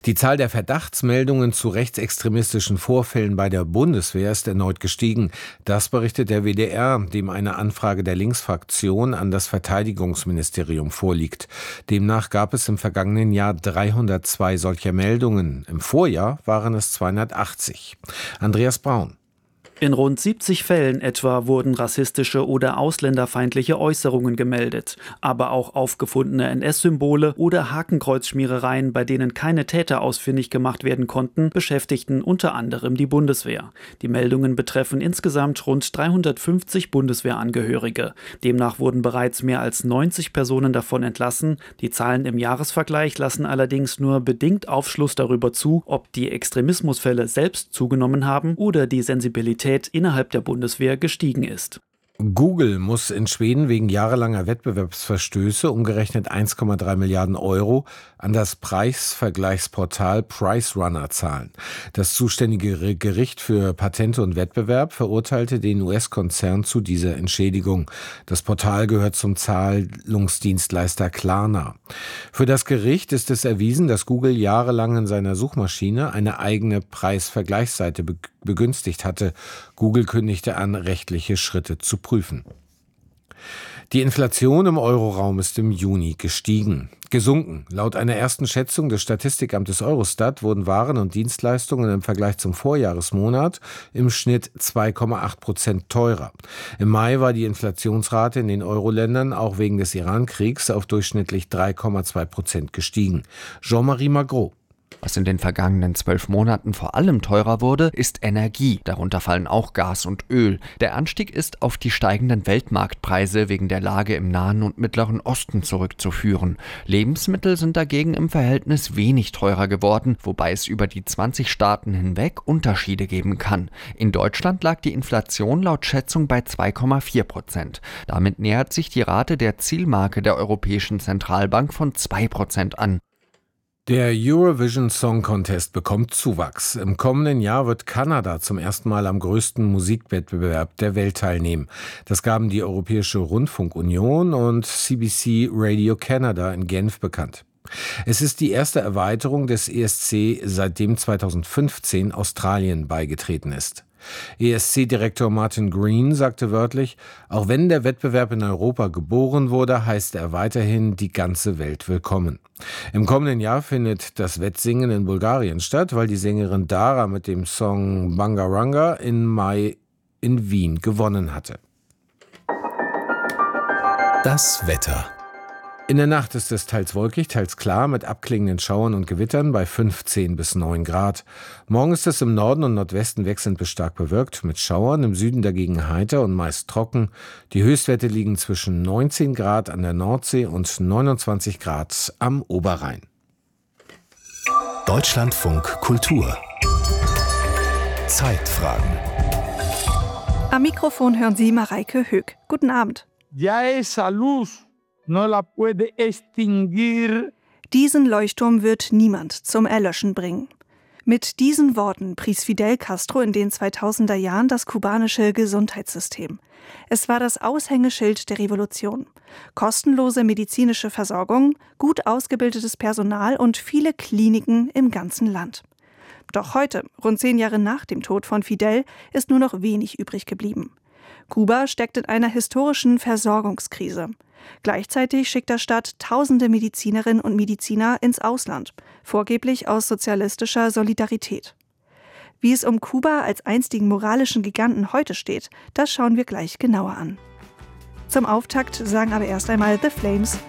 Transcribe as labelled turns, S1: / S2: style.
S1: Die Zahl der Verdachtsmeldungen zu rechtsextremistischen Vorfällen bei der Bundeswehr ist erneut gestiegen. Das berichtet der WDR, dem eine Anfrage der Linksfraktion an das Verteidigungsministerium vorliegt. Demnach gab es im vergangenen Jahr 302 solcher Meldungen. Im Vorjahr waren es 280. Andreas Braun.
S2: In rund 70 Fällen etwa wurden rassistische oder ausländerfeindliche Äußerungen gemeldet, aber auch aufgefundene NS-Symbole oder Hakenkreuzschmierereien, bei denen keine Täter ausfindig gemacht werden konnten, beschäftigten unter anderem die Bundeswehr. Die Meldungen betreffen insgesamt rund 350 Bundeswehrangehörige. Demnach wurden bereits mehr als 90 Personen davon entlassen. Die Zahlen im Jahresvergleich lassen allerdings nur bedingt Aufschluss darüber zu, ob die Extremismusfälle selbst zugenommen haben oder die Sensibilität innerhalb der Bundeswehr gestiegen ist.
S1: Google muss in Schweden wegen jahrelanger Wettbewerbsverstöße umgerechnet 1,3 Milliarden Euro an das Preisvergleichsportal PriceRunner zahlen. Das zuständige Gericht für Patente und Wettbewerb verurteilte den US-Konzern zu dieser Entschädigung. Das Portal gehört zum Zahlungsdienstleister Klarna. Für das Gericht ist es erwiesen, dass Google jahrelang in seiner Suchmaschine eine eigene Preisvergleichsseite begünstigt hatte. Google kündigte an, rechtliche Schritte zu prüfen. Die Inflation im Euroraum ist im Juni gesunken. Laut einer ersten Schätzung des Statistikamtes Eurostat wurden Waren und Dienstleistungen im Vergleich zum Vorjahresmonat im Schnitt 2,8% teurer. Im Mai war die Inflationsrate in den Euro-Ländern auch wegen des Iran-Kriegs auf durchschnittlich 3,2% gestiegen. Jean-Marie Magro.
S3: Was in den vergangenen 12 Monaten vor allem teurer wurde, ist Energie. Darunter fallen auch Gas und Öl. Der Anstieg ist auf die steigenden Weltmarktpreise wegen der Lage im Nahen und Mittleren Osten zurückzuführen. Lebensmittel sind dagegen im Verhältnis wenig teurer geworden, wobei es über die 20 Staaten hinweg Unterschiede geben kann. In Deutschland lag die Inflation laut Schätzung bei 2,4%. Damit nähert sich die Rate der Zielmarke der Europäischen Zentralbank von 2% an.
S1: Der Eurovision Song Contest bekommt Zuwachs. Im kommenden Jahr wird Kanada zum ersten Mal am größten Musikwettbewerb der Welt teilnehmen. Das gaben die Europäische Rundfunkunion und CBC Radio Canada in Genf bekannt. Es ist die erste Erweiterung des ESC, seitdem 2015 Australien beigetreten ist. ESC-Direktor Martin Green sagte wörtlich, auch wenn der Wettbewerb in Europa geboren wurde, heißt er weiterhin die ganze Welt willkommen. Im kommenden Jahr findet das Wettsingen in Bulgarien statt, weil die Sängerin Dara mit dem Song Bangaranga im Mai in Wien gewonnen hatte.
S4: Das Wetter.
S1: In der Nacht ist es teils wolkig, teils klar mit abklingenden Schauern und Gewittern bei 15 bis 9 Grad. Morgen ist es im Norden und Nordwesten wechselnd bis stark bewölkt mit Schauern, im Süden dagegen heiter und meist trocken. Die Höchstwerte liegen zwischen 19 Grad an der Nordsee und 29 Grad am Oberrhein.
S4: Deutschlandfunk Kultur. Zeitfragen.
S5: Am Mikrofon hören Sie Mareike Höck. Guten Abend.
S6: Ya esa luz no la puede extinguir.
S5: Diesen Leuchtturm wird niemand zum Erlöschen bringen. Mit diesen Worten pries Fidel Castro in den 2000er Jahren das kubanische Gesundheitssystem. Es war das Aushängeschild der Revolution. Kostenlose medizinische Versorgung, gut ausgebildetes Personal und viele Kliniken im ganzen Land. Doch heute, rund 10 Jahre nach dem Tod von Fidel, ist nur noch wenig übrig geblieben. Kuba steckt in einer historischen Versorgungskrise. Gleichzeitig schickt der Staat tausende Medizinerinnen und Mediziner ins Ausland, vorgeblich aus sozialistischer Solidarität. Wie es um Kuba als einstigen moralischen Giganten heute steht, das schauen wir gleich genauer an. Zum Auftakt sagen aber erst einmal The Flames